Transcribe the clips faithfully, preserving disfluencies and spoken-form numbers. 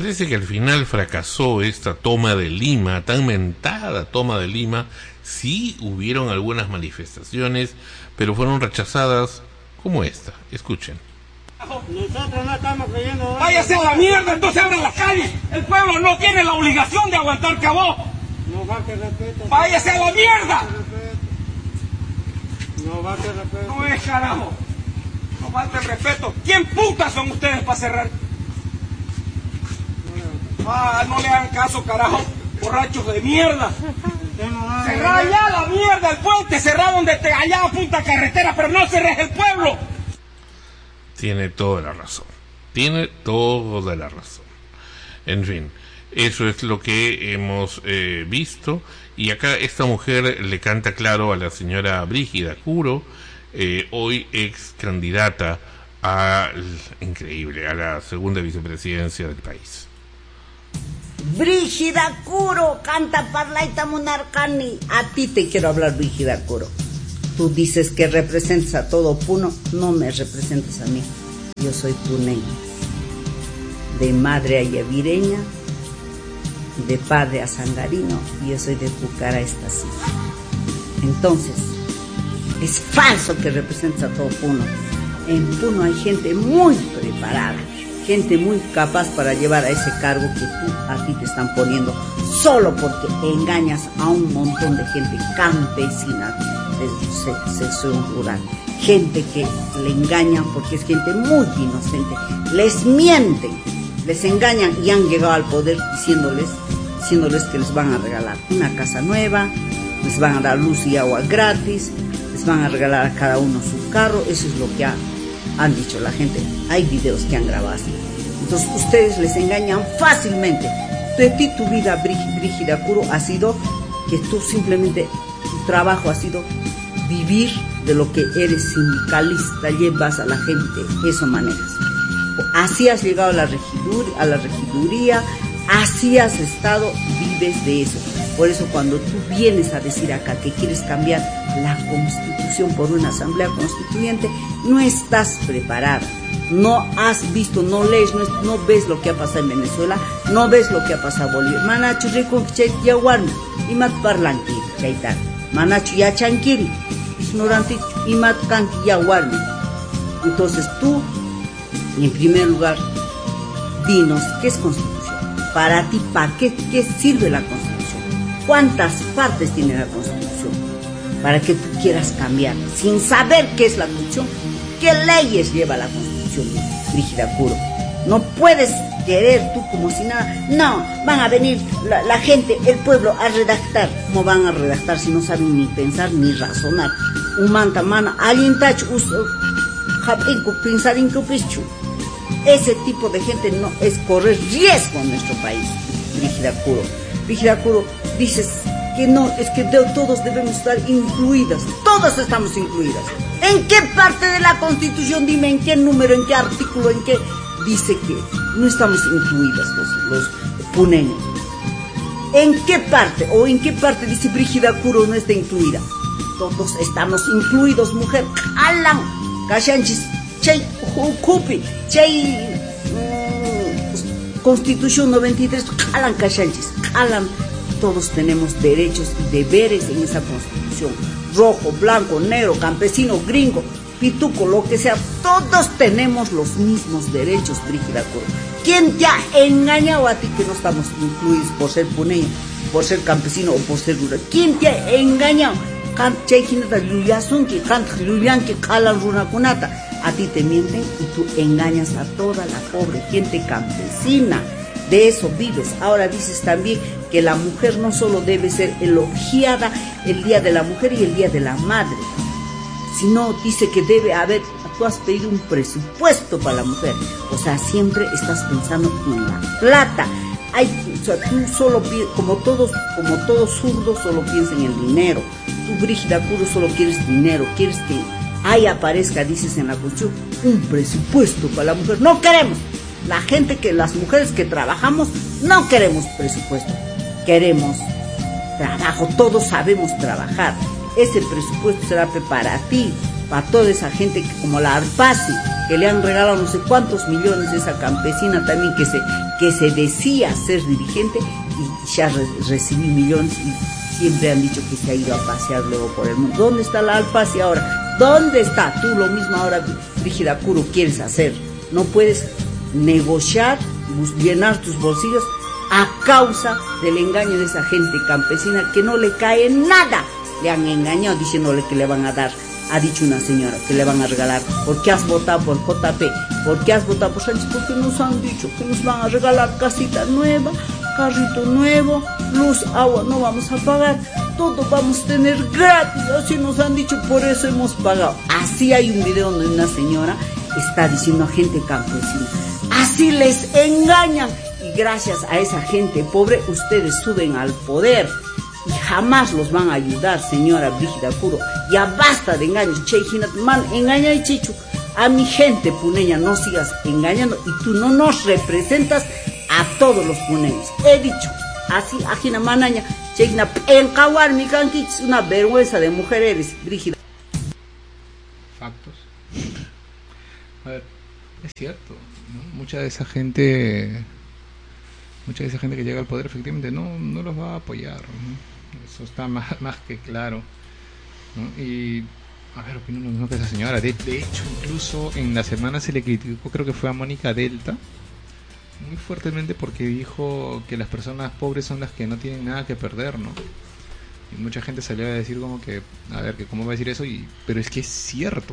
parece que al final fracasó esta toma de Lima, tan mentada toma de Lima. Sí hubieron algunas manifestaciones, pero fueron rechazadas como esta. Escuchen. Nosotros no estamos creyendo. Váyase a la mierda, entonces abran las calles. El pueblo no tiene la obligación de aguantar cabo. No va que respeto. Váyase a la mierda. No va que respeto. No es carajo. No falta el respeto. ¿Quién putas son ustedes para cerrar? Ah, no le hagan caso, carajo. Borrachos de mierda. Cerrá ya la mierda, el puente, cerrá donde te allá apunta carretera, pero no cerres el pueblo. Tiene toda la razón. Tiene toda la razón. En fin, eso es lo que hemos eh, visto. Y acá esta mujer le canta claro a la señora Brígida Curo, eh, hoy ex candidata a, increíble, a la segunda vicepresidencia del país. Brígida Curo, canta parlaita monarcani. A ti te quiero hablar, Brígida Curo. Tú dices que representas a todo Puno, no me representas a mí. Yo soy puneña, de madre ayavireña, de padre a sangarino, y yo soy de Pucara Estación. Entonces, es falso que representes a todo Puno. En Puno hay gente muy preparada, gente muy capaz para llevar a ese cargo que tú, a ti te están poniendo, solo porque engañas a un montón de gente campesina de sección rural, gente que le engañan porque es gente muy inocente, les mienten, les engañan y han llegado al poder diciéndoles, diciéndoles que les van a regalar una casa nueva, les van a dar luz y agua gratis, les van a regalar a cada uno su carro. Eso es lo que ha, han dicho la gente. Hay videos que han grabado así. Entonces ustedes les engañan fácilmente. De ti tu vida, Brígida Curo, ha sido que tú simplemente, tu trabajo ha sido vivir de lo que eres sindicalista, llevas a la gente, eso manejas. Así has llegado a la regiduría, a la regiduría, así has estado, vives de eso. Por eso cuando tú vienes a decir acá que quieres cambiar la Constitución por una asamblea constituyente, no estás preparada. No has visto, no lees, no, no ves lo que ha pasado en Venezuela, no ves lo que ha pasado en Bolivia. Manachu rico que yawarmi, imat parlanki, chaitar. Manachu ya chankiri, ignorante, imat kanki yawarmi. Entonces tú, en primer lugar, dinos qué es Constitución. Para ti, ¿para qué, qué sirve la Constitución? ¿Cuántas partes tiene la Constitución? Para que tú quieras cambiar, sin saber qué es la Constitución, qué leyes lleva la Constitución. Brígida Curo, no puedes querer tú como si nada. No, van a venir la, la gente, el pueblo a redactar. ¿Cómo van a redactar si no saben ni pensar ni razonar? Un manta mana, alguien tach uso, pensar en pichu. Ese tipo de gente no es correr riesgo en nuestro país. Brígida Curo, Brígida Curo, dices que no, es que de, todos debemos estar incluidas. Todas estamos incluidas. ¿En qué parte de la Constitución, dime, en qué número, en qué artículo, en qué dice que no estamos incluidas los, los puneños? ¿En qué parte, o en qué parte dice Brígida Curo no está incluida? Todos estamos incluidos, mujer. Alan, Kashanchis, Chay, Hukupi, Chay, mmm, Constitución noventa y tres, Alan, Kashanchis, Alan. Todos tenemos derechos y deberes en esa Constitución. Rojo, blanco, negro, campesino, gringo, pituco, lo que sea. Todos tenemos los mismos derechos, Brígida Curo. ¿Quién te ha engañado a ti que no estamos incluidos por ser puneño, por ser campesino o por ser rural? ¿Quién te ha engañado? A ti te mienten y tú engañas a toda la pobre gente campesina. De eso vives. Ahora dices también que la mujer no solo debe ser elogiada el Día de la Mujer y el Día de la Madre, sino dice que debe haber, tú has pedido un presupuesto para la mujer. O sea, siempre estás pensando en la plata. Hay, o sea, tú solo, como todos, como todos zurdos, solo piensan en el dinero. Tú, Brígida Curo, solo quieres dinero, quieres que ahí aparezca, dices en la Constitución, un presupuesto para la mujer. No queremos. La gente que, las mujeres que trabajamos, no queremos presupuesto, queremos trabajo, todos sabemos trabajar. Ese presupuesto será para ti, para toda esa gente que, como la Arpasi, que le han regalado no sé cuántos millones, esa campesina también que se, que se decía ser dirigente y ya re, recibió millones y siempre han dicho que se ha ido a pasear luego por el mundo. ¿Dónde está la Arpasi ahora? ¿Dónde está? Tú lo mismo ahora, Brígida Curo, quieres hacer. No puedes negociar, llenar tus bolsillos a causa del engaño de esa gente campesina que no le cae nada. Le han engañado diciéndole que le van a dar, ha dicho una señora, que le van a regalar. ¿Por qué has votado por J P? ¿Por qué has votado por Sánchez? Porque nos han dicho que nos van a regalar casita nueva, carrito nuevo, luz, agua, no vamos a pagar, todo vamos a tener gratis, así nos han dicho, por eso hemos pagado. Así hay un video donde una señora está diciendo a gente campesina, así les engañan, y gracias a esa gente pobre ustedes suben al poder y jamás los van a ayudar, señora Brígida Curo. Ya basta de engaños, Chejinat, man, engaña y chichu. A mi gente puneña no sigas engañando y tú no nos representas a todos los puneños. He dicho, así, ajina manaña, Chejina, en Kawar, mi canqui, es una vergüenza de mujer eres, Brígida. Factos. A ver, es cierto, ¿no? Mucha de esa gente, mucha de esa gente que llega al poder efectivamente no, no los va a apoyar, ¿no? Eso está más, más que claro, ¿no? Y a ver, opino lo mismo que esa señora. De, de hecho, incluso en la semana se le criticó, creo que fue a Mónica Delta, muy fuertemente porque dijo que las personas pobres son las que no tienen nada que perder, ¿no? Y mucha gente salió a decir como que, a ver, que cómo va a decir eso, y pero es que es cierto,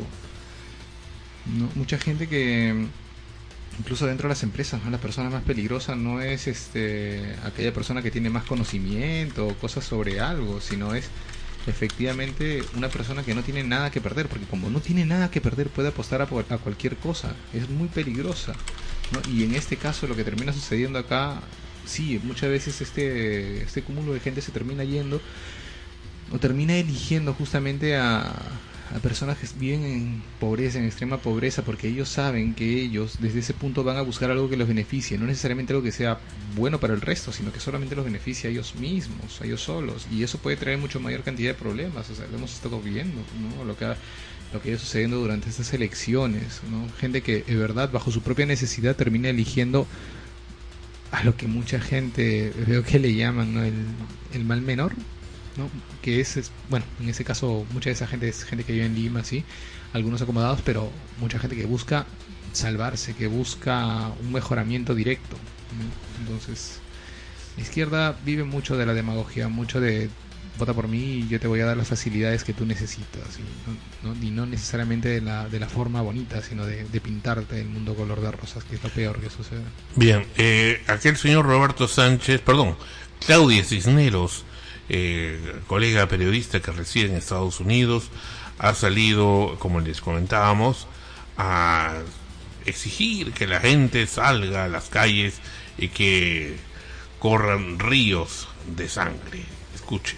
¿no? Mucha gente que, incluso dentro de las empresas, ¿no? La persona más peligrosa no es este aquella persona que tiene más conocimiento o cosas sobre algo, sino es efectivamente una persona que no tiene nada que perder, porque como no tiene nada que perder puede apostar a, a cualquier cosa, es muy peligrosa, ¿no? Y en este caso lo que termina sucediendo acá, sí, muchas veces este este cúmulo de gente se termina yendo o termina eligiendo justamente a a personas que viven en pobreza, en extrema pobreza, porque ellos saben que ellos desde ese punto van a buscar algo que los beneficie, no necesariamente algo que sea bueno para el resto, sino que solamente los beneficie a ellos mismos, a ellos solos, y eso puede traer mucho mayor cantidad de problemas. O sea, lo hemos estado viendo, ¿no? Lo que ha, lo que ha ido sucediendo durante estas elecciones, ¿no? Gente que de verdad bajo su propia necesidad termina eligiendo a lo que mucha gente veo que le llaman, ¿no? el, el mal menor, ¿no? Que es, es, bueno, en ese caso mucha de esa gente es gente que vive en Lima, sí, algunos acomodados, pero mucha gente que busca salvarse, que busca un mejoramiento directo, ¿no? Entonces, la izquierda vive mucho de la demagogia, mucho de vota por mí y yo te voy a dar las facilidades que tú necesitas, y no, no, y no necesariamente de la, de la forma bonita, sino de, de pintarte el mundo color de rosas, que es lo peor que sucede. Bien, eh, aquel señor Roberto Sánchez, perdón, Claudia Cisneros, Eh, colega periodista que reside en Estados Unidos, ha salido, como les comentábamos, a exigir que la gente salga a las calles y que corran ríos de sangre. Escuche.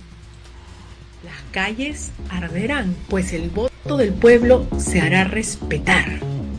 Las calles arderán, pues el voto del pueblo se hará respetar.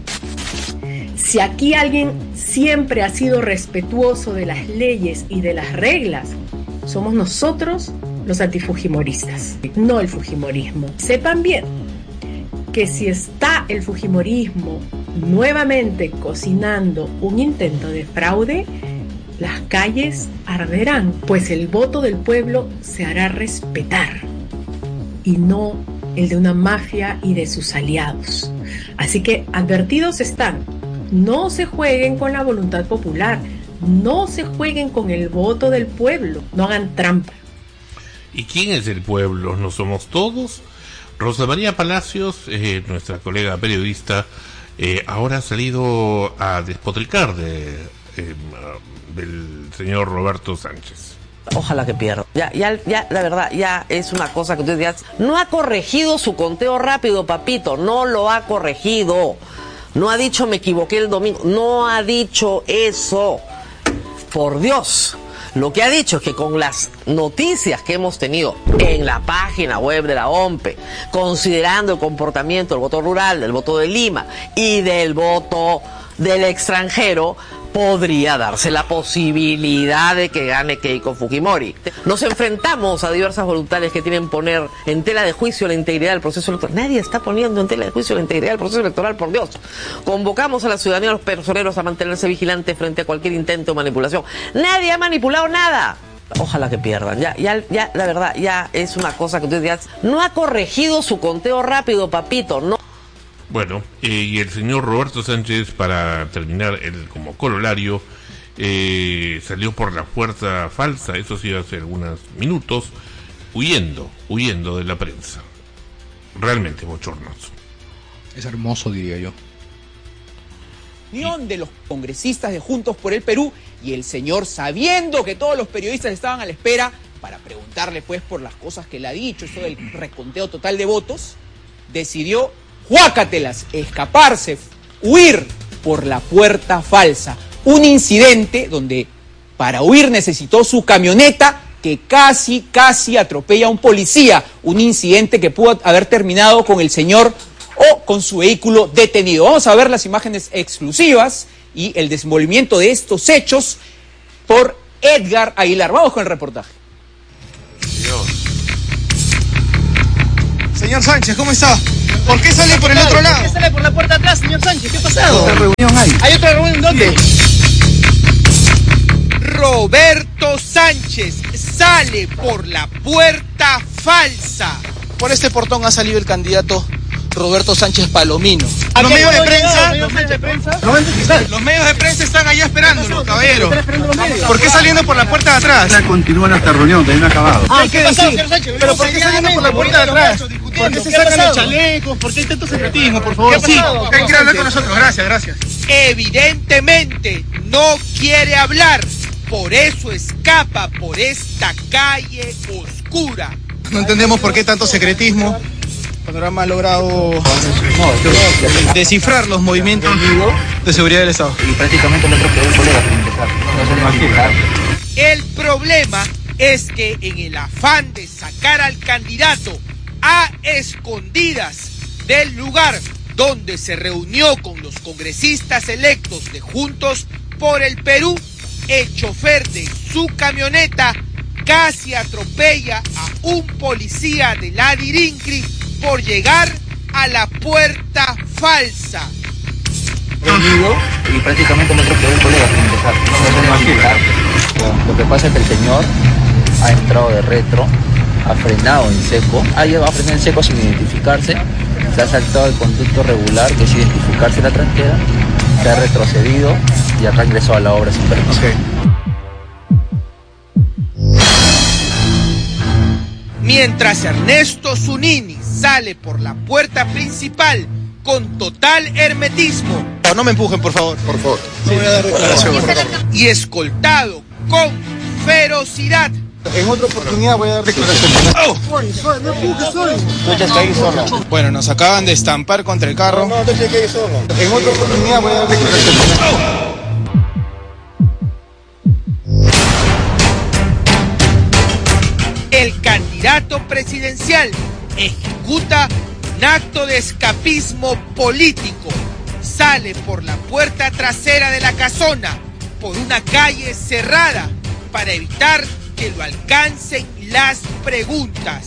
Si aquí alguien siempre ha sido respetuoso de las leyes y de las reglas, somos nosotros los antifujimoristas, no el fujimorismo. Sepan bien que si está el fujimorismo nuevamente cocinando un intento de fraude, las calles arderán, pues el voto del pueblo se hará respetar y no el de una mafia y de sus aliados. Así que advertidos están, no se jueguen con la voluntad popular. No se jueguen con el voto del pueblo, no hagan trampa. ¿Y quién es el pueblo? ¿No somos todos? Rosa María Palacios, eh, nuestra colega periodista, eh, ahora ha salido a despotricar de, eh, del señor Roberto Sánchez. Ojalá que pierda. Ya, ya, ya, la verdad, ya es una cosa que tú decías. No ha corregido su conteo rápido, papito, no lo ha corregido. No ha dicho me equivoqué el domingo, no ha dicho eso. Por Dios, lo que ha dicho es que con las noticias que hemos tenido en la página web de la O M P E, considerando el comportamiento del voto rural, del voto de Lima y del voto del extranjero, podría darse la posibilidad de que gane Keiko Fujimori. Nos enfrentamos a diversas voluntades que tienen poner en tela de juicio la integridad del proceso electoral. Nadie está poniendo en tela de juicio la integridad del proceso electoral, por Dios. Convocamos a la ciudadanía, a los personeros, a mantenerse vigilantes frente a cualquier intento de manipulación. Nadie ha manipulado nada. Ojalá que pierdan. Ya, ya, ya, la verdad, ya es una cosa que ustedes dirán. No ha corregido su conteo rápido, papito, no. Bueno, eh, y el señor Roberto Sánchez, para terminar el como corolario, eh, salió por la puerta falsa, eso sí hace algunos minutos, huyendo, huyendo de la prensa. Realmente bochornoso. Es hermoso, diría yo. De los congresistas de Juntos por el Perú, y el señor, sabiendo que todos los periodistas estaban a la espera para preguntarle pues por las cosas que le ha dicho, eso del reconteo total de votos, decidió juácatelas, escaparse, huir por la puerta falsa. Un incidente donde para huir necesitó su camioneta, que casi, casi atropella a un policía. Un incidente que pudo haber terminado con el señor o con su vehículo detenido. Vamos a ver las imágenes exclusivas y el desenvolvimiento de estos hechos por Edgar Aguilar. Vamos con el reportaje. Dios. Señor Sánchez, ¿cómo está? ¿Por qué sale por el otro lado? ¿Por qué sale por la puerta atrás, señor Sánchez? ¿Qué ha pasado? ¿Otra reunión hay? ¿Hay otra reunión dónde? Roberto Sánchez sale por la puerta falsa. Por este portón ha salido el candidato Roberto Sánchez Palomino. Los medios de prensa, los medios de prensa, los medios de prensa están allá esperándolo, caballero. ¿Por qué saliendo por la puerta de atrás? Continúa nuestra reunión, todavía no ha acabado. Ah, ¿qué decir? Pero ¿por qué saliendo por la puerta de atrás? ¿Por qué se sacan los chalecos? ¿Por qué hay tanto secretismo, por favor? Sí, hay que hablar con nosotros, gracias, gracias. Evidentemente no quiere hablar, por eso escapa por esta calle oscura. No entendemos por qué tanto secretismo. El panorama ha logrado descifrar los movimientos de seguridad del Estado. Y prácticamente no atropelló un colega para empezar. El problema es que en el afán de sacar al candidato a escondidas del lugar donde se reunió con los congresistas electos de Juntos por el Perú, el chofer de su camioneta casi atropella a un policía de la Dirincri por llegar a la puerta falsa. Y prácticamente no atropelló un colega para empezar. Lo que pasa es que el señor ha entrado de retro, ha frenado en seco, ha llegado a frenar en seco sin identificarse, se ha saltado el conducto regular, que es identificarse la tranquera, se ha retrocedido y acá ingresó a la obra sin permiso. Okay. Mientras Ernesto Zunini sale por la puerta principal con total hermetismo. No, no me empujen, por favor. Por favor. No sí. voy a dar declaración, por favor. Y escoltado con ferocidad. En otra oportunidad voy a dar declaración. ¡Oh! No empujes, soy. No te caí solo. Bueno, nos acaban de estampar contra el carro. No, no te caí solo. En otra oportunidad voy a dar declaración. ¡Oh! El candidato presidencial ejecuta un acto de escapismo político. Sale por la puerta trasera de la casona, por una calle cerrada, para evitar que lo alcancen las preguntas.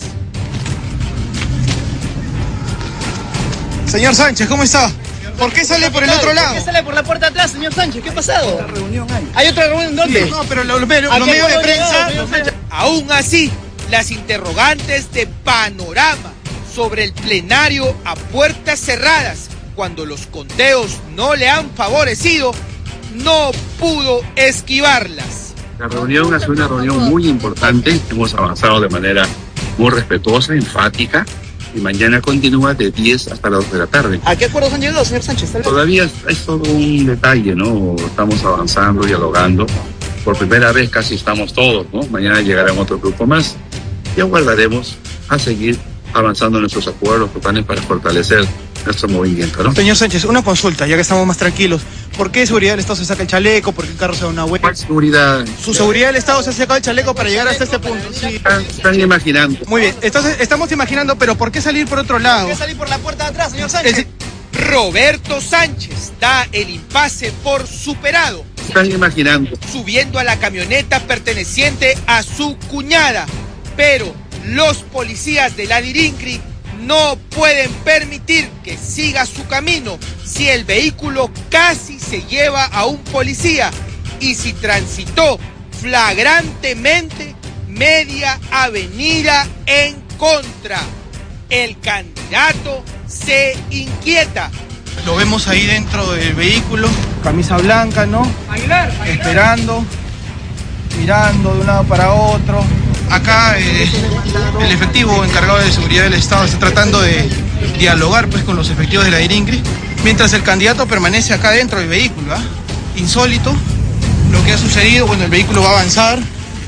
Señor Sánchez, ¿cómo está? ¿Por qué sale por el otro lado? ¿Por qué sale por la puerta atrás, señor Sánchez? ¿Qué ha pasado? ¿Otra reunión hay? ¿Hay otra reunión dónde? Sí, no, pero los, los, los medios de prensa... Aún así, las interrogantes de Panorama sobre el plenario a puertas cerradas, cuando los conteos no le han favorecido, no pudo esquivarlas. La reunión ha sido una reunión muy importante, hemos avanzado de manera muy respetuosa, enfática, y mañana continúa de diez hasta las dos de la tarde. ¿A qué acuerdos han llegado, señor Sánchez? Todavía es todo un detalle, ¿no? Estamos avanzando, dialogando. Por primera vez casi estamos todos, ¿no? Mañana llegarán otro grupo más y aguardaremos a seguir avanzando en nuestros acuerdos, planes para fortalecer nuestro movimiento, ¿no? Señor Sánchez, una consulta, ya que estamos más tranquilos. ¿Por qué seguridad del Estado se saca el chaleco? ¿Por qué el carro se da una vuelta? ¿Cuál seguridad? Su seguridad del Estado se ha sacado el chaleco para llegar hasta este punto. Sí. Están, están imaginando. Muy bien, entonces estamos imaginando, pero ¿por qué salir por otro lado? ¿Por qué salir por la puerta de atrás, señor Sánchez? El, Roberto Sánchez da el impasse por superado. Están imaginando. Subiendo a la camioneta perteneciente a su cuñada. Pero los policías de la Dirincri no pueden permitir que siga su camino si el vehículo casi se lleva a un policía y si transitó flagrantemente media avenida en contra. El candidato se inquieta. Lo vemos ahí dentro del vehículo, camisa blanca, ¿no? Aguilar, Aguilar. Esperando, mirando de un lado para otro. Acá eh, el efectivo encargado de seguridad del Estado está tratando de dialogar pues con los efectivos de la Dirincri, mientras el candidato permanece acá dentro del vehículo, ¿ah? Insólito lo que ha sucedido. Bueno, el vehículo va a avanzar.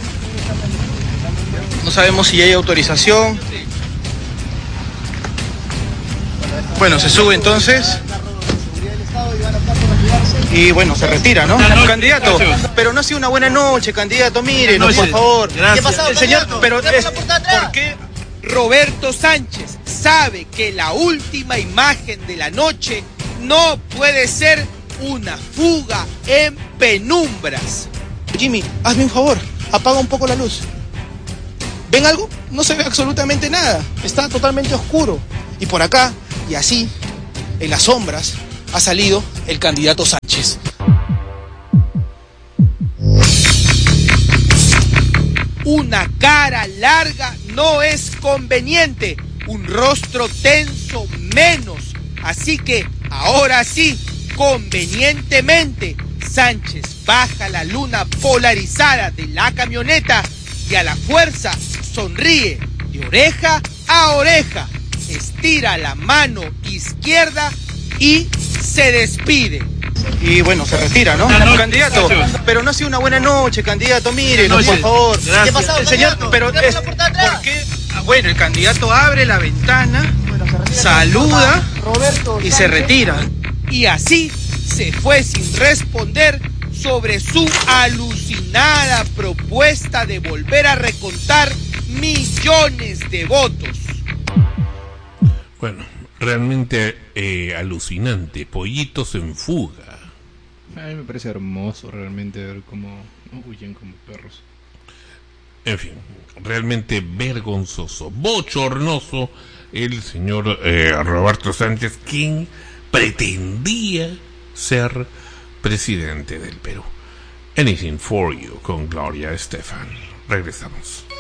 No sabemos si hay autorización. Bueno, se sube entonces. Y bueno, se retira, ¿no? Candidato, pero no ha sido una buena noche, candidato, mire, no, por favor. Gracias. ¿Qué ha pasado, el señor, pero es, ¿por qué? Roberto Sánchez sabe que la última imagen de la noche no puede ser una fuga en penumbras. Jimmy, hazme un favor, apaga un poco la luz. ¿Ven algo? No se ve absolutamente nada, está totalmente oscuro. Y por acá, y así, en las sombras, ha salido el candidato Sánchez. Una cara larga no es conveniente, un rostro tenso menos. Así que ahora sí, convenientemente, Sánchez baja la luna polarizada de la camioneta y a la fuerza sonríe de oreja a oreja, estira la mano izquierda y se despide. Y bueno, se retira, ¿no? No, no, candidato, gracias. pero no ha sido una buena noche, candidato, mire, no, por favor. Gracias. ¿Qué ha pasado, el señor? Pero es, ¿por qué? Ah, bueno, el candidato abre la ventana, saluda y se retira. Y así se fue sin responder sobre su alucinada propuesta de volver a recontar millones de votos. Bueno, realmente eh, alucinante, pollitos en fuga. A mí me parece hermoso realmente ver cómo huyen como perros. En fin, realmente vergonzoso, bochornoso el señor eh, Roberto Sánchez, quien pretendía ser presidente del Perú. Anything for You con Gloria Estefan. Regresamos.